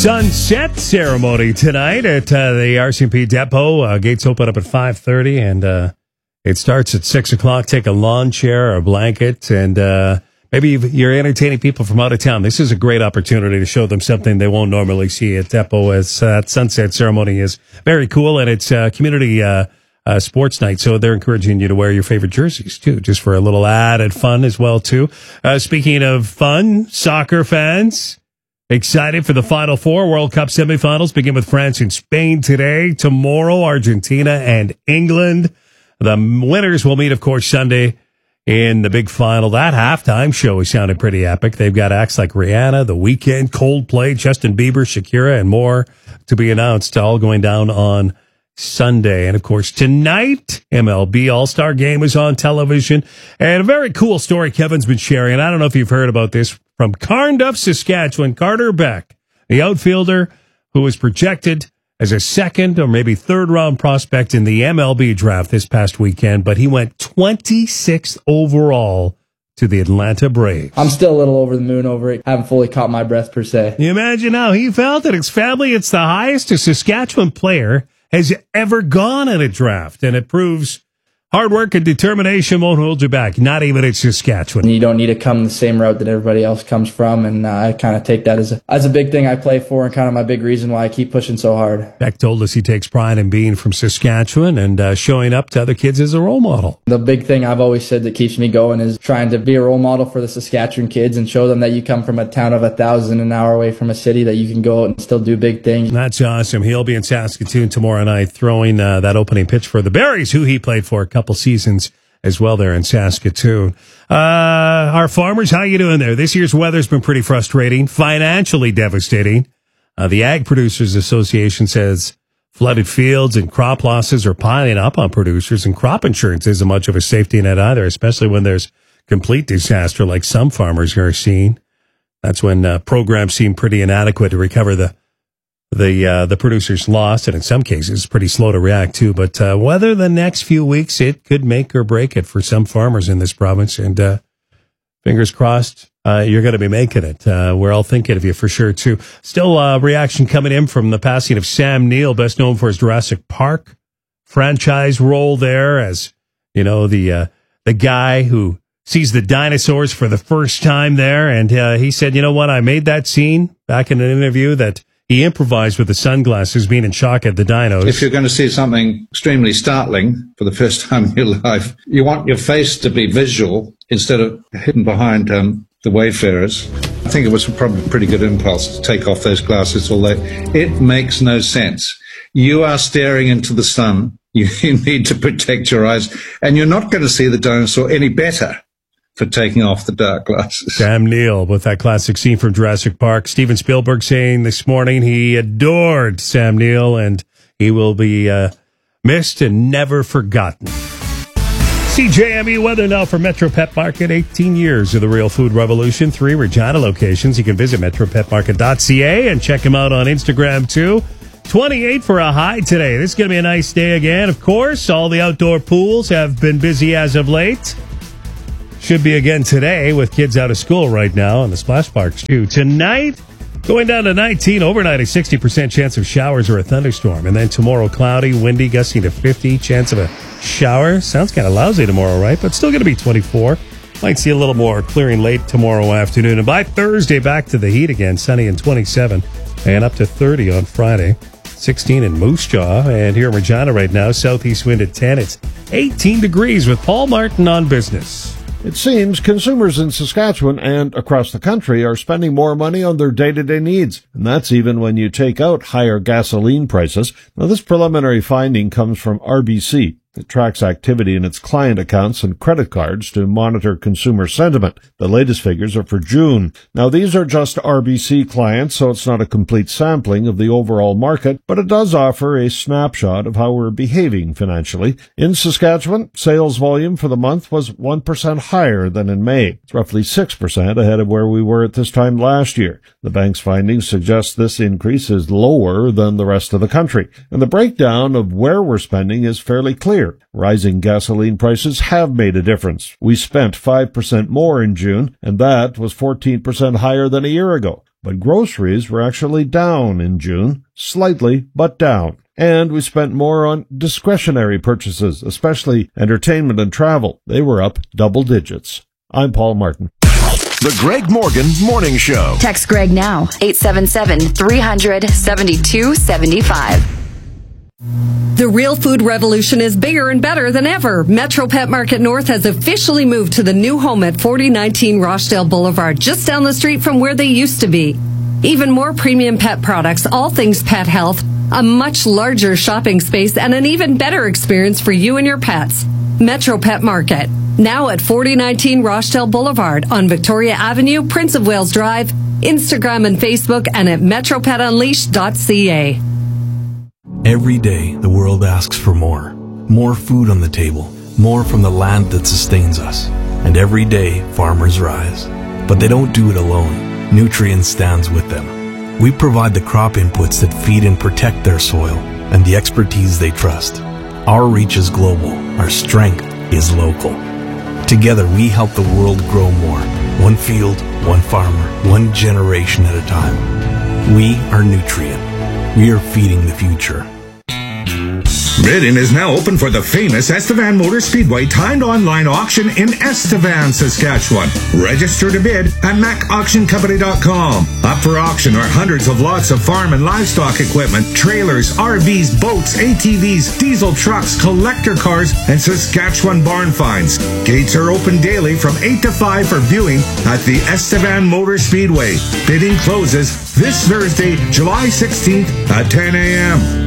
Sunset ceremony tonight at the RCMP depot. Gates open up at 5:30, and it starts at 6 o'clock. Take a lawn chair or a blanket, and maybe you're entertaining people from out of town. This is a great opportunity to show them something they won't normally see at depot, as that sunset ceremony is very cool, and it's community sports night, so they're encouraging you to wear your favorite jerseys, too, just for a little added fun as well, too. Speaking of fun, soccer fans, excited for the Final Four. World Cup semifinals begin with France and Spain today. Tomorrow, Argentina and England. The winners will meet, of course, Sunday in the big final. That halftime show is sounding pretty epic. They've got acts like Rihanna, The Weeknd, Coldplay, Justin Bieber, Shakira, and more to be announced, all going down on Sunday. And, of course, tonight, MLB All-Star Game is on television. And a very cool story Kevin's been sharing. I don't know if you've heard about this. From Carnduff, Saskatchewan, Carter Beck, the outfielder who was projected as a second or maybe third round prospect in the MLB draft this past weekend, but he went 26th overall to the Atlanta Braves. I'm still a little over the moon over it. I haven't fully caught my breath, per se. You imagine how he felt at his family. It's the highest a Saskatchewan player has ever gone in a draft, and it proves hard work and determination won't hold you back, not even in Saskatchewan. You don't need to come the same route that everybody else comes from, and I kind of take that as a big thing I play for and kind of my big reason why I keep pushing so hard. Beck told us he takes pride in being from Saskatchewan and showing up to other kids as a role model. The big thing I've always said that keeps me going is trying to be a role model for the Saskatchewan kids and show them that you come from a town of 1,000 an hour away from a city, that you can go out and still do big things. That's awesome. He'll be in Saskatoon tomorrow night throwing that opening pitch for the Berries, who he played for a couple seasons as well there in Saskatoon. Our farmers, how you doing there? This year's weather's been pretty frustrating, financially devastating. The Ag Producers Association says flooded fields and crop losses are piling up on producers, and crop insurance isn't much of a safety net either, especially when there's complete disaster like some farmers are seeing. That's when programs seem pretty inadequate to recover the producer's loss, and in some cases, pretty slow to react to. But whether the next few weeks, it could make or break it for some farmers in this province. And fingers crossed, you're going to be making it. We're all thinking of you for sure, too. Still, reaction coming in from the passing of Sam Neill, best known for his Jurassic Park franchise role there as, you know, the guy who sees the dinosaurs for the first time there. And he said, you know what, I made that scene back in an interview that he improvised with the sunglasses, being in shock at the dinos. If you're going to see something extremely startling for the first time in your life, you want your face to be visual instead of hidden behind the wayfarers. I think it was probably a pretty good impulse to take off those glasses, although it makes no sense. You are staring into the sun. You need to protect your eyes, and you're not going to see the dinosaur any better for taking off the dark glasses. Sam Neill with that classic scene from Jurassic Park. Steven Spielberg saying this morning he adored Sam Neill and he will be missed and never forgotten. CJME weather now for Metro Pet Market. 18 years of the real food revolution. 3 Regina locations. You can visit metropetmarket.ca and check him out on Instagram too. 28 for a high today. This is going to be a nice day again. Of course, all the outdoor pools have been busy as of late. Should be again today with kids out of school right now and the splash parks too. Tonight, going down to 19, overnight a 60% chance of showers or a thunderstorm. And then tomorrow, cloudy, windy, gusting to 50, chance of a shower. Sounds kind of lousy tomorrow, right? But still going to be 24. Might see a little more clearing late tomorrow afternoon. And by Thursday, back to the heat again, sunny and 27 and up to 30 on Friday. 16 in Moose Jaw. And here in Regina right now, southeast wind at 10. It's 18 degrees with Paul Martin on Business. It seems consumers in Saskatchewan and across the country are spending more money on their day-to-day needs, and that's even when you take out higher gasoline prices. Now, this preliminary finding comes from RBC. It tracks activity in its client accounts and credit cards to monitor consumer sentiment. The latest figures are for June. Now, these are just RBC clients, so it's not a complete sampling of the overall market, but it does offer a snapshot of how we're behaving financially. In Saskatchewan, sales volume for the month was 1% higher than in May. It's roughly 6% ahead of where we were at this time last year. The bank's findings suggest this increase is lower than the rest of the country, and the breakdown of where we're spending is fairly clear. Rising gasoline prices have made a difference. We spent 5% more in June, and that was 14% higher than a year ago. but groceries were actually down in June, slightly, but down. And we spent more on discretionary purchases, especially entertainment and travel. They were up double digits. I'm Paul Martin. The Greg Morgan Morning Show. Text Greg now, 877-300-7275. The real food revolution is bigger and better than ever. Metro Pet Market North has officially moved to the new home at 4019 Rochdale Boulevard, just down the street from where they used to be. Even more premium pet products, all things pet health, a much larger shopping space, and an even better experience for you and your pets. Metro Pet Market, now at 4019 Rochdale Boulevard on Victoria Avenue, Prince of Wales Drive, Instagram and Facebook, and at metropetunleashed.ca. Every day, the world asks for more. More food on the table, more from the land that sustains us. And every day, farmers rise. But they don't do it alone. Nutrien stands with them. We provide the crop inputs that feed and protect their soil and the expertise they trust. Our reach is global. Our strength is local. Together, we help the world grow more. One field, one farmer, one generation at a time. We are Nutrien. We are feeding the future. Bidding is now open for the famous Estevan Motor Speedway timed online auction in Estevan, Saskatchewan. Register to bid at macauctioncompany.com. Up for auction are hundreds of lots of farm and livestock equipment, trailers, RVs, boats, ATVs, diesel trucks, collector cars, and Saskatchewan barn finds. Gates are open daily from 8 to 5 for viewing at the Estevan Motor Speedway. Bidding closes this Thursday, July 16th at 10 a.m.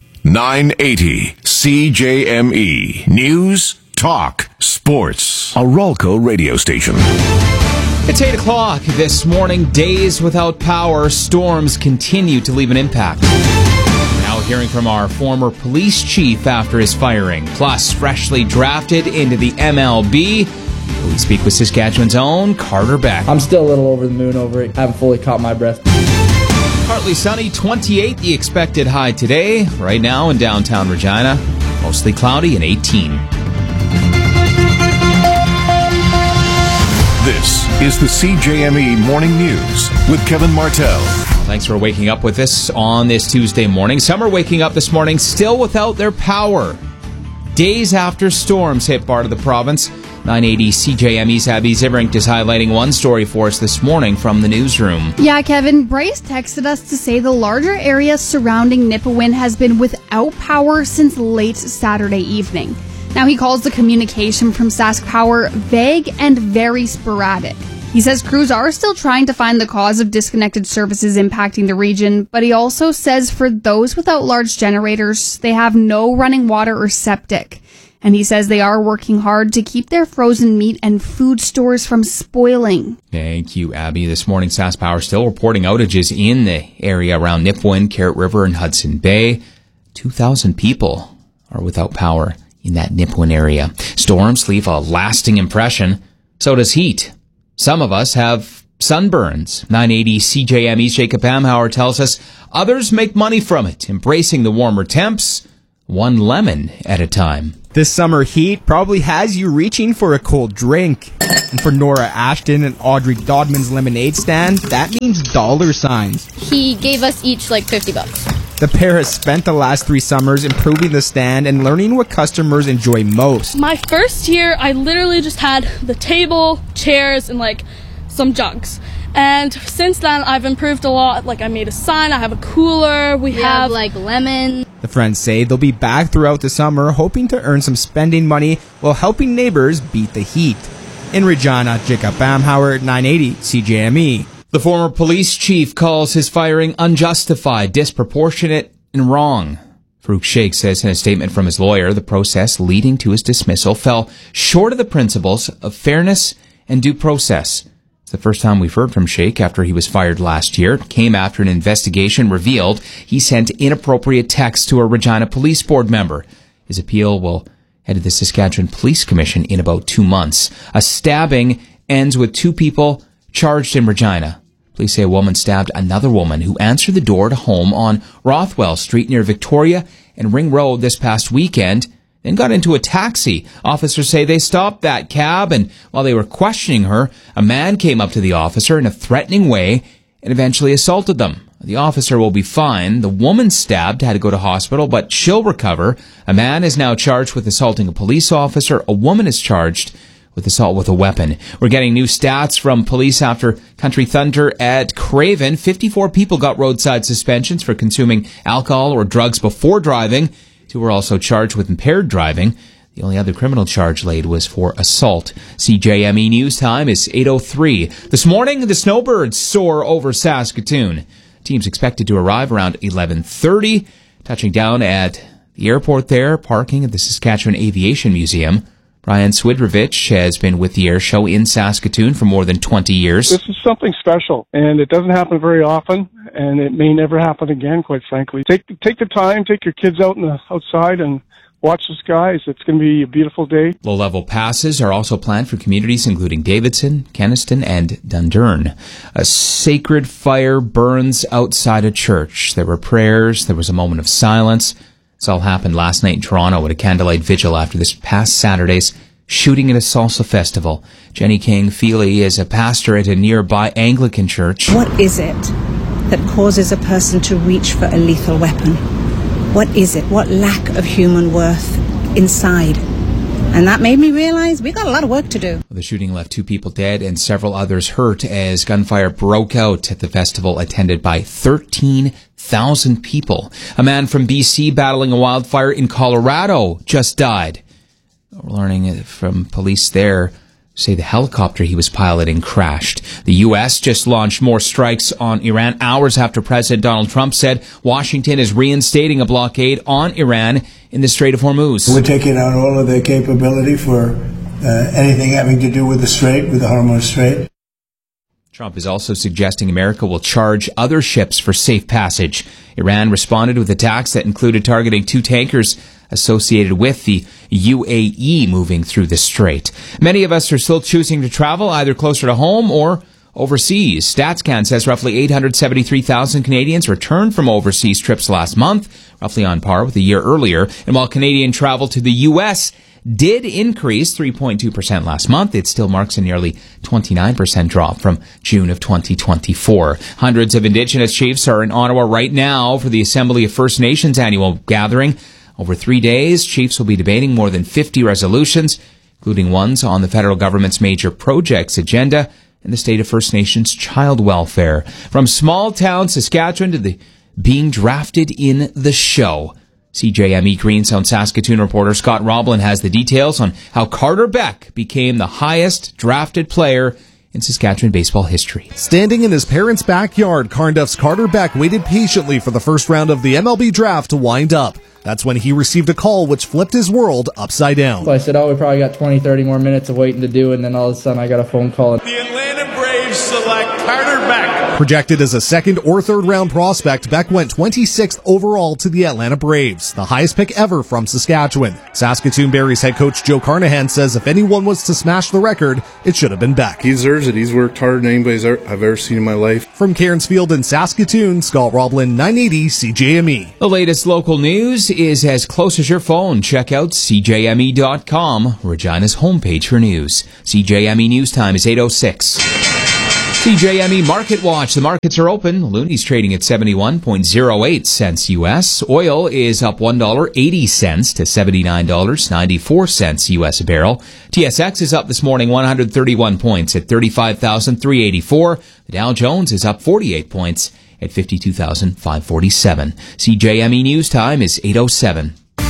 980 CJME. News, talk, sports. A Rolco radio station. It's 8 o'clock this morning. Days without power. Storms continue to leave an impact. Now hearing from our former police chief after his firing. Plus, freshly drafted into the MLB. We speak with Saskatchewan's own Carter Beck. I'm still a little over the moon over it. I haven't fully caught my breath. Partly sunny, 28 the expected high today. Right now in downtown Regina, mostly cloudy and 18. This is the CJME Morning News with Kevin Martell. Thanks for waking up with us on this Tuesday morning. Some are waking up this morning still without their power. Days after storms hit part of the province. 980 CJME's Abby Ziverink is highlighting one story for us this morning from the newsroom. Yeah, Kevin, Bryce texted us to say the larger area surrounding Nipawin has been without power since late Saturday evening. Now, he calls the communication from Sask Power vague and very sporadic. He says crews are still trying to find the cause of disconnected services impacting the region, but he also says for those without large generators, they have no running water or septic. And he says they are working hard to keep their frozen meat and food stores from spoiling. Thank you, Abby. This morning, Sask Power still reporting outages in the area around Nipawin, Carrot River, and Hudson Bay. 2,000 people are without power in that Nipawin area. Storms leave a lasting impression. So does heat. Some of us have sunburns. 980 CJME's Jacob Amhauer tells us others make money from it, embracing the warmer temps, one lemon at a time. This summer heat probably has you reaching for a cold drink. And for Nora Ashton and Audrey Dodman's lemonade stand, that means dollar signs. He gave us each like $50. The pair has spent the last 3 summers improving the stand and learning what customers enjoy most. My first year, I literally just had the table, chairs, and like some jugs. And since then, I've improved a lot. Like, I made a sign, I have a cooler, we have like lemon. The friends say they'll be back throughout the summer, hoping to earn some spending money while helping neighbors beat the heat. In Regina, Jacob Amhauer, 980 CJME. The former police chief calls his firing unjustified, disproportionate, and wrong. Farouk Sheikh says in a statement from his lawyer, the process leading to his dismissal fell short of the principles of fairness and due process. It's the first time we've heard from Sheikh after he was fired last year. It came after an investigation revealed he sent inappropriate texts to a Regina Police Board member. His appeal will head to the Saskatchewan Police Commission in about 2 months. A stabbing ends with 2 people charged in Regina. Police say a woman stabbed another woman who answered the door to home on Rothwell Street near Victoria and Ring Road this past weekend, then got into a taxi. Officers say they stopped that cab, and while they were questioning her, a man came up to the officer in a threatening way and eventually assaulted them. The officer will be fine. The woman stabbed had to go to hospital, but she'll recover. A man is now charged with assaulting a police officer. A woman is charged with assault with a weapon. We're getting new stats from police after Country Thunder at Craven. 54 people got roadside suspensions for consuming alcohol or drugs before driving. 2 were also charged with impaired driving. The only other criminal charge laid was for assault. CJME News Time is 8:03. This morning, the snowbirds soar over Saskatoon. Team's expected to arrive around 11:30, touching down at the airport there, parking at the Saskatchewan Aviation Museum. Brian Swidrovich has been with the air show in Saskatoon for more than 20 years. This is something special, and it doesn't happen very often, and it may never happen again, quite frankly. Take the time, take your kids out outside and watch the skies. It's going to be a beautiful day. Low-level passes are also planned for communities including Davidson, Kenaston, and Dundurn. A sacred fire burns outside a church. There were prayers. There was a moment of silence. This all happened last night in Toronto at a candlelight vigil after this past Saturday's shooting at a salsa festival. Jenny King Feely is a pastor at a nearby Anglican church. What is it that causes a person to reach for a lethal weapon? What is it? What lack of human worth inside? And that made me realize we got a lot of work to do. The shooting left 2 people dead and several others hurt as gunfire broke out at the festival attended by 13,000 people. A man from BC battling a wildfire in Colorado just died. We're learning from police there, say the helicopter he was piloting crashed. The U.S. just launched more strikes on Iran hours after President Donald Trump said Washington is reinstating a blockade on Iran in the Strait of Hormuz. We're taking out all of their capability for anything having to do with the Strait, with the Hormuz Strait. Trump is also suggesting America will charge other ships for safe passage. Iran responded with attacks that included targeting 2 tankers associated with the UAE moving through the strait. Many of us are still choosing to travel either closer to home or overseas. StatsCan says roughly 873,000 Canadians returned from overseas trips last month, roughly on par with a year earlier. And while Canadian travel to the U.S. did increase 3.2% last month, it still marks a nearly 29% drop from June of 2024. Hundreds of Indigenous chiefs are in Ottawa right now for the Assembly of First Nations annual gathering. Over 3 days, chiefs will be debating more than 50 resolutions, including ones on the federal government's major projects agenda and the state of First Nations child welfare. From small town Saskatchewan to the being drafted in the show. CJME Greenstone Saskatoon reporter Scott Roblin has the details on how Carter Beck became the highest drafted player in Saskatchewan baseball history. Standing in his parents' backyard, Carnduff's Carter Beck waited patiently for the first round of the MLB draft to wind up. That's when he received a call which flipped his world upside down. So I said, we probably got 20, 30 more minutes of waiting to do, and then all of a sudden I got a phone call. The Atlanta Braves select Carter Beck. Projected as a 2nd or 3rd round prospect, Beck went 26th overall to the Atlanta Braves, the highest pick ever from Saskatchewan. Saskatoon Berries head coach Joe Carnahan says if anyone was to smash the record, it should have been Beck. He deserves it. He's worked harder than anybody I've ever seen in my life. From Cairns Field in Saskatoon, Scott Roblin, 980 CJME. The latest local news is as close as your phone. Check out CJME.com, Regina's homepage for news. CJME News Time is 8:06. CJME Market Watch. The markets are open. Looney's trading at 71.08 cents U.S. Oil is up $1.80 to $79.94 U.S. a barrel. TSX is up this morning 131 points at 35,384. The Dow Jones is up 48 points at 52,547. CJME News Time is 8:07.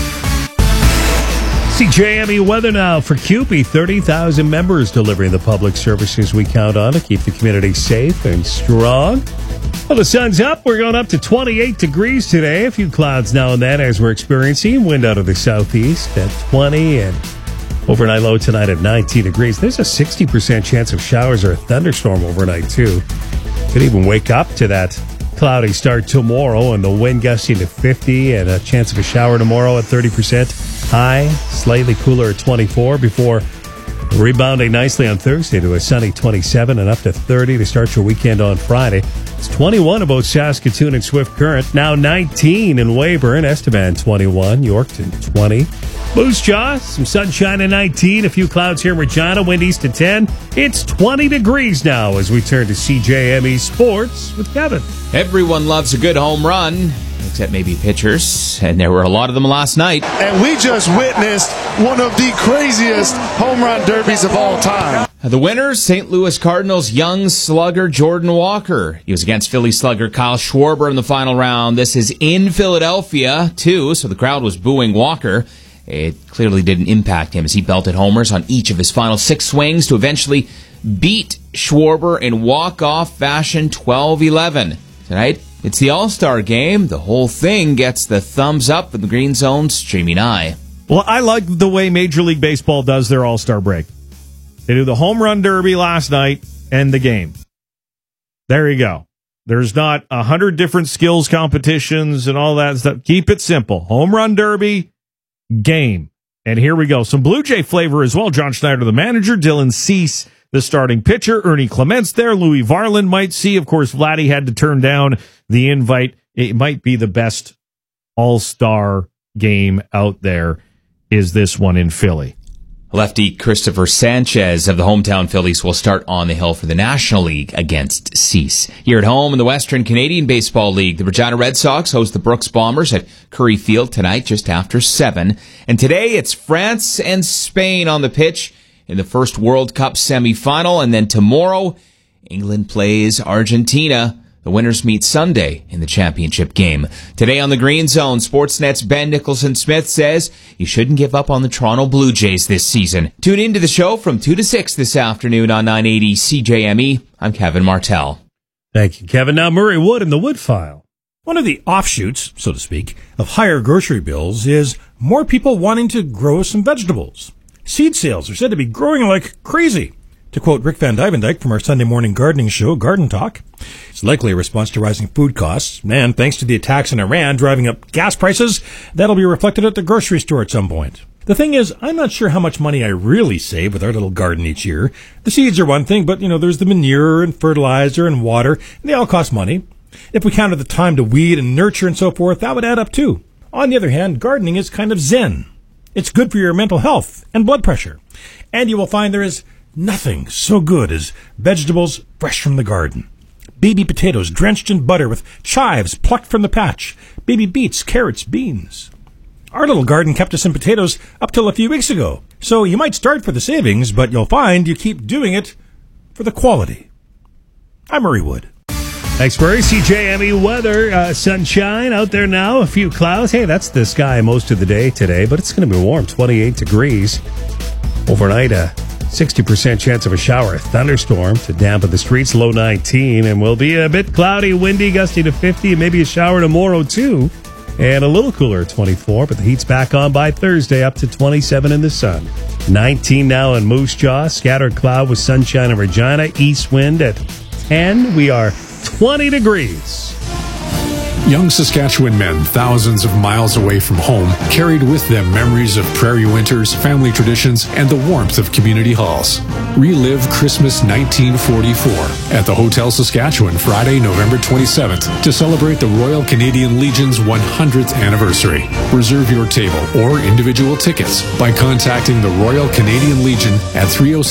CJME weather now for CUPE. 30,000 members delivering the public services we count on to keep the community safe and strong. Well, the sun's up. We're going up to 28 degrees today. A few clouds now and then as we're experiencing wind out of the southeast at 20 and overnight low tonight at 19 degrees. There's a 60% chance of showers or a thunderstorm overnight, too. Could even wake up to that cloudy start tomorrow and the wind gusting to 50 and a chance of a shower tomorrow at 30%. High, slightly cooler at 24 before rebounding nicely on Thursday to a sunny 27 and up to 30 to start your weekend on Friday. It's 21 in both Saskatoon and Swift Current. Now 19 in Weyburn, Estevan 21, Yorkton 20, Moose Jaw, some sunshine at 19, a few clouds here in Regina, wind east at 10. It's 20 degrees now as we turn to CJME Sports with Kevin. Everyone loves a good home run, except maybe pitchers, and there were a lot of them last night. And we just witnessed one of the craziest home run derbies of all time. The winner, St. Louis Cardinals young slugger Jordan Walker. He was against Philly slugger Kyle Schwarber in the final round. This is in Philadelphia, too, so the crowd was booing Walker. It clearly didn't impact him as he belted homers on each of his final 6 swings to eventually beat Schwarber in walk-off fashion 12-11. Tonight, it's the All-Star game. The whole thing gets the thumbs up in the Green Zone streaming eye. Well, I like the way Major League Baseball does their All-Star break. They do the home run derby last night and the game. There you go. There's not 100 different skills competitions and all that stuff. Keep it simple. Home run derby, game. And here we go. Some Blue Jay flavor as well. John Schneider, the manager. Dylan Cease, the starting pitcher. Ernie Clements there. Louis Varland might see. Of course, Vladdy had to turn down the invite. It might be the best all-star game out there is this one in Philly. Lefty Christopher Sanchez of the hometown Phillies will start on the hill for the National League against Cease. Here at home in the Western Canadian Baseball League, the Regina Red Sox host the Brooks Bombers at Curry Field tonight just after 7. And today it's France and Spain on the pitch in the first World Cup semifinal. And then tomorrow, England plays Argentina. The winners meet Sunday in the championship game. Today on the Green Zone, Sportsnet's Ben Nicholson-Smith says you shouldn't give up on the Toronto Blue Jays this season. Tune into the show from 2 to 6 this afternoon on 980 CJME. I'm Kevin Martell. Thank you, Kevin. Now Murray Wood in the Wood File. One of the offshoots, so to speak, of higher grocery bills is more people wanting to grow some vegetables. Seed sales are said to be growing like crazy. To quote Rick Van Dyvendijk from our Sunday morning gardening show, Garden Talk, it's likely a response to rising food costs, and thanks to the attacks in Iran driving up gas prices, that'll be reflected at the grocery store at some point. The thing is, I'm not sure how much money I really save with our little garden each year. The seeds are one thing, but, there's the manure and fertilizer and water, and they all cost money. If we counted the time to weed and nurture and so forth, that would add up too. On the other hand, gardening is kind of zen. It's good for your mental health and blood pressure. And you will find there is nothing so good as vegetables fresh from the garden. Baby potatoes drenched in butter with chives plucked from the patch. Baby beets, carrots, beans. Our little garden kept us in potatoes up till a few weeks ago. So you might start for the savings, but you'll find you keep doing it for the quality. I'm Murray Wood. Thanks, Murray. CJME weather, sunshine out there now, a few clouds. Hey, that's the sky most of the day today, but it's going to be warm, 28 degrees. Overnight, 60% chance of a shower, a thunderstorm to dampen the streets, low 19, and will be a bit cloudy, windy, gusty to 50, and maybe a shower tomorrow too, and a little cooler at 24, but the heat's back on by Thursday, up to 27 in the sun. 19 now in Moose Jaw, scattered cloud with sunshine in Regina, east wind at 10. We are 20 degrees. Young Saskatchewan men, thousands of miles away from home, carried with them memories of prairie winters, family traditions, and the warmth of community halls. Relive Christmas 1944 at the Hotel Saskatchewan Friday, November 27th to celebrate the Royal Canadian Legion's 100th anniversary. Reserve your table or individual tickets by contacting the Royal Canadian Legion at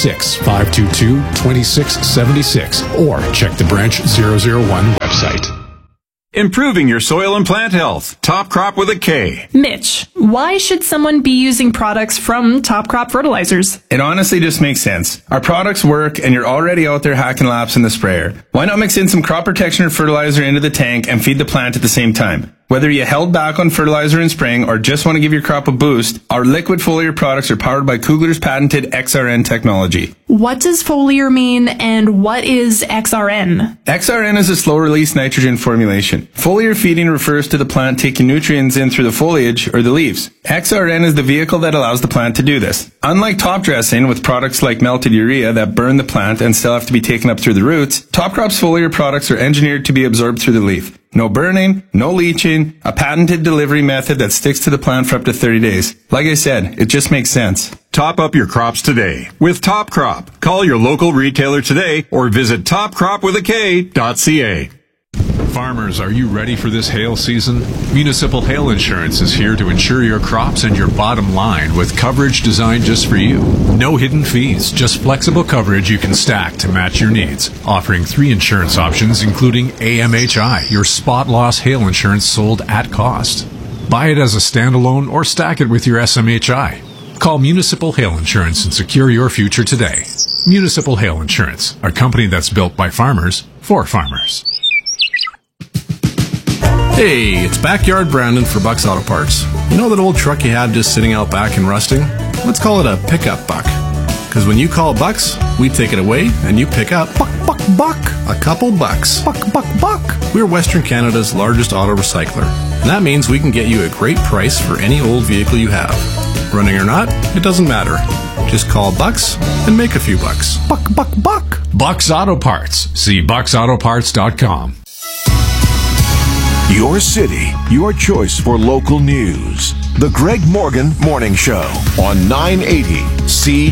306-522-2676 or check the Branch 001 website. Improving your soil and plant health. Top Crop with a K. Mitch, why should someone be using products from Top Crop Fertilizers? It honestly just makes sense. Our products work and you're already out there hacking laps in the sprayer. Why not mix in some crop protection or fertilizer into the tank and feed the plant at the same time? Whether you held back on fertilizer in spring or just want to give your crop a boost, our liquid foliar products are powered by Kugler's patented XRN technology. What does foliar mean and what is XRN? XRN is a slow-release nitrogen formulation. Foliar feeding refers to the plant taking nutrients in through the foliage or the leaves. XRN is the vehicle that allows the plant to do this. Unlike top dressing with products like melted urea that burn the plant and still have to be taken up through the roots, Top Crop's foliar products are engineered to be absorbed through the leaf. No burning, no leaching, a patented delivery method that sticks to the plant for up to 30 days. Like I said, it just makes sense. Top up your crops today with Top Crop. Call your local retailer today or visit topcropwithak.ca. Farmers, are you ready for this hail season? Municipal Hail Insurance is here to insure your crops and your bottom line with coverage designed just for you. No hidden fees, just flexible coverage you can stack to match your needs. Offering 3 insurance options, including AMHI, your spot loss hail insurance sold at cost. Buy it as a standalone or stack it with your SMHI. Call Municipal Hail Insurance and secure your future today. Municipal Hail Insurance, a company that's built by farmers for farmers. Hey, it's Backyard Brandon for Buck's Auto Parts. You know that old truck you had just sitting out back and rusting? Let's call it a pickup buck. Because when you call Bucks, we take it away and you pick up buck. A couple bucks. Buck. We're Western Canada's largest auto recycler. And that means we can get you a great price for any old vehicle you have. Running or not, it doesn't matter. Just call Bucks and make a few bucks. Buck. Bucks Auto Parts. See bucksautoparts.com. Your city, your choice for local news. The Greg Morgan Morning Show on 980 CJME.